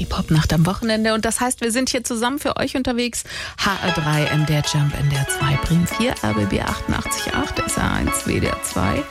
Die Popnacht am Wochenende. Und das heißt, wir sind hier zusammen für euch unterwegs. HR3, MDR Jump, NDR 2, Bremen 4, RBB 88.8, SR1, WDR 2.